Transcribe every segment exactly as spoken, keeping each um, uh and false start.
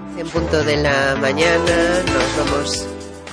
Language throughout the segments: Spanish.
En punto de la mañana nos vamos,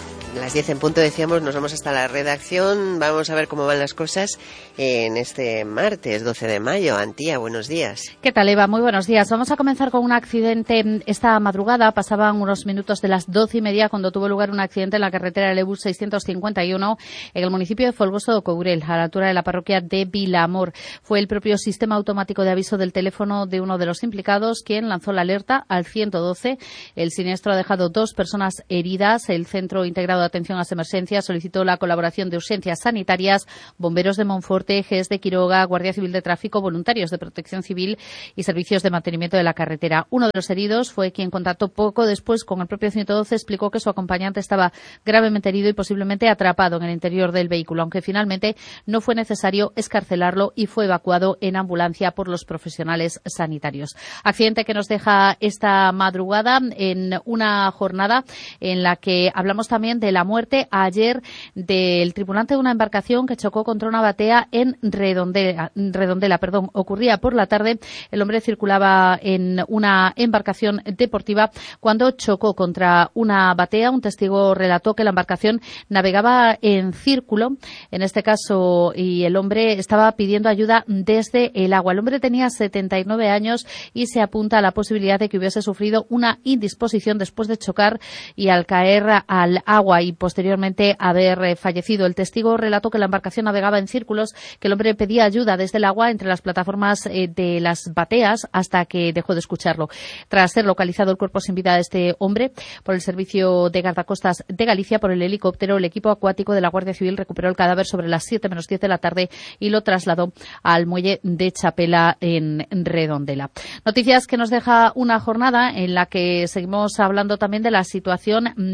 a las diez en punto decíamos, nos vamos hasta la redacción. Vamos a ver cómo van las cosas en este martes doce de mayo. Antía, buenos días. ¿Qué tal, Eva? Muy buenos días. Vamos a comenzar con un accidente esta madrugada. Pasaban unos minutos de las doce y media cuando tuvo lugar un accidente en la carretera del E B U seiscientos cincuenta y uno en el municipio de Folgoso de Courel, a la altura de la parroquia de Vilamor. Fue el propio sistema automático de aviso del teléfono de uno de los implicados quien lanzó la alerta al ciento doce. El siniestro ha dejado dos personas heridas. El Centro Integrado de Atención a las Emergencias solicitó la colaboración de urgencias sanitarias, bomberos de Monforte, G E S de Quiroga, Guardia Civil de Tráfico, voluntarios de Protección Civil y servicios de mantenimiento de la carretera. Uno de los heridos fue quien contactó poco después con el propio ciento doce, explicó que su acompañante estaba gravemente herido y posiblemente atrapado en el interior del vehículo, aunque finalmente no fue necesario excarcelarlo y fue evacuado en ambulancia por los profesionales sanitarios. Accidente que nos deja esta madrugada en una jornada en la que hablamos también de la muerte ayer del tripulante de una embarcación que chocó contra una batea en Redondela, Redondela, perdón, ocurría por la tarde. El hombre circulaba en una embarcación deportiva cuando chocó contra una batea. Un testigo relató que la embarcación navegaba en círculo, en este caso, y el hombre estaba pidiendo ayuda desde el agua. El hombre tenía setenta y nueve años y se apunta a la posibilidad de que hubiese sufrido una indisposición después de chocar y al caer al agua y posteriormente haber fallecido. El testigo relató que la embarcación navegaba en círculos, que el hombre pedía ayuda desde el agua entre las plataformas eh, de las bateas hasta que dejó de escucharlo. Tras ser localizado el cuerpo sin vida de este hombre por el Servicio de Guardacostas de Galicia, por el helicóptero, el equipo acuático de la Guardia Civil recuperó el cadáver sobre las siete menos diez de la tarde y lo trasladó al muelle de Chapela en Redondela. Noticias que nos deja una jornada en la que seguimos hablando también de la situación